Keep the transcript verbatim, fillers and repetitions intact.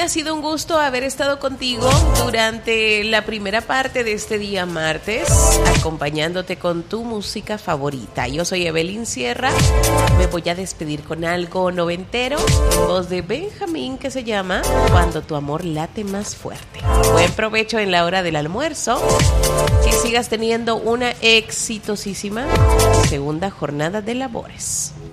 ha sido un gusto haber estado contigo durante la primera parte de este día martes, acompañándote con tu música favorita. Yo soy Evelyn Sierra, me voy a despedir con algo noventero, en voz de Benjamín, que se llama Cuando tu amor late más fuerte. Buen provecho en la hora del almuerzo, que sigas teniendo una exitosísima segunda jornada de labores.